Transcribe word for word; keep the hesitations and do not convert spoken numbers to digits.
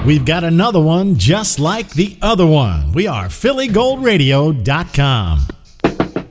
We've got another one just like the other one. We are Philly Gold Radio dot com.